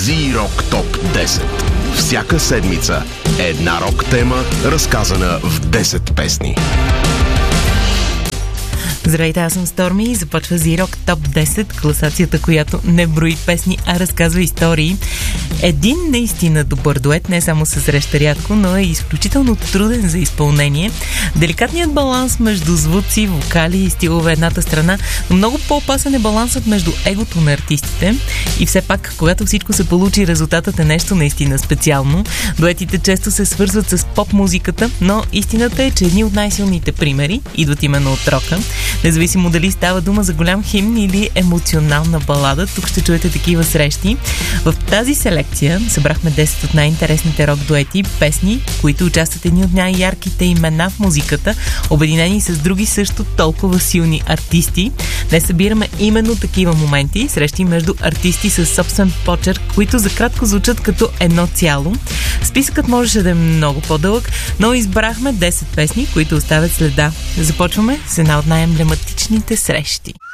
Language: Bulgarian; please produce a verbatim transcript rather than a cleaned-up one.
Z-Rock Топ десет. Всяка седмица една рок тема, разказана в десет песни. Здравейте, аз съм Сторми и започва Z-Rock Топ десет, класацията, която не брои песни, а разказва истории. Един наистина добър дует не само се среща рядко, но е изключително труден за изпълнение. Деликатният баланс между звуци, вокали и стилове едната страна, но много по-опасен е балансът между егото на артистите. И все пак, когато всичко се получи, резултатът е нещо наистина специално. Дуетите често се свързват с поп-музиката, но истината е, че едни от най-силните примери идват именно от рока. Независимо дали става дума за голям химн или емоционална балада, тук ще чуете такива срещи. В тази селекция събрахме десет от най-интересните рок-дуети, песни, които участват едни от най-ярките имена в музиката, обединени с други също толкова силни артисти. Днес събираме именно такива моменти, срещи между артисти с собствен почерк, които за кратко звучат като едно цяло. Списъкът можеше да е много по-дълъг, но избрахме десет песни, които оставят следа. Започваме с една от най-емблематичните срещи.